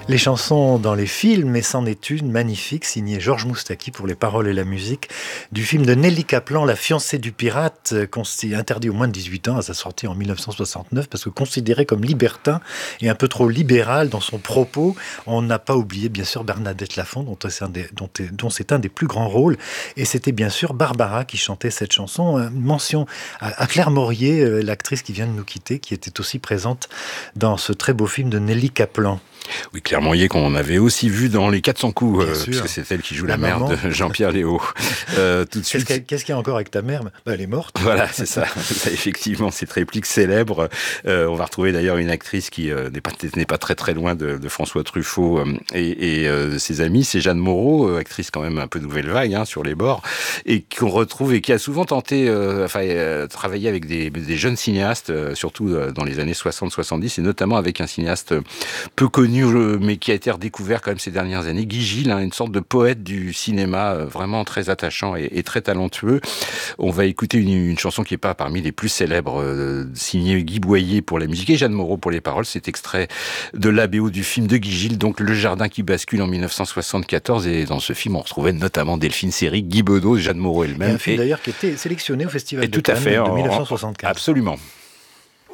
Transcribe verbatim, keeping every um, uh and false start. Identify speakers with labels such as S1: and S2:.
S1: Les chansons dans les films, et c'en est une magnifique, signée Georges Moustaki pour les paroles et la musique, du film de Nelly Kaplan, La fiancée du pirate, interdit aux moins de dix-huit ans à sa sortie en mille neuf cent soixante-neuf, parce que considéré comme libertin et un peu trop libéral dans son propos. On n'a pas oublié, bien sûr, Bernadette Lafont, dont c'est un des, dont, dont c'est un des plus grands rôles, et c'était bien sûr Barbara qui chantait cette chanson. Une mention à, à Claire Maurier, l'actrice qui vient de nous quitter, qui était aussi présente dans ce très beau film de Nelly Kaplan.
S2: Oui, Claire Maurier, qu'on avait aussi vu dans Les quatre cents coups, euh, puisque c'est elle qui joue la, la mère de Jean-Pierre Léaud. Euh, tout de suite.
S1: Qu'est-ce, qu'est-ce qu'il y a encore avec ta mère ? Ben, elle est morte.
S2: Voilà, c'est ça. ça effectivement, cette réplique célèbre. Euh, on va retrouver d'ailleurs une actrice qui euh, n'est, pas, n'est pas très très loin de, de François Truffaut euh, et, et euh, ses amis. C'est Jeanne Moreau, euh, actrice quand même un peu nouvelle vague, hein, sur les bords, et qu'on retrouve et qui a souvent tenté, euh, enfin, euh, travailler avec des, des jeunes cinéastes, euh, surtout euh, dans les années soixante soixante-dix, et notamment avec un cinéaste peu connu, mais qui a été redécouvert quand même ces dernières années, Guy Gilles, hein, une sorte de poète du cinéma, euh, vraiment très attachant et, et très talentueux. On va écouter une, une chanson qui n'est pas parmi les plus célèbres, euh, signée Guy Boyer pour la musique et Jeanne Moreau pour les paroles. C'est extrait de l'A B O du film de Guy Gilles, donc Le Jardin qui bascule en mille neuf cent soixante-quatorze, et dans ce film on retrouvait notamment Delphine Seyrig, Guy Bedos, Jeanne Moreau elle-même.
S1: Et un film et, d'ailleurs qui était sélectionné au Festival de
S2: Cannes
S1: de mille neuf cent soixante-quatre.
S2: Absolument.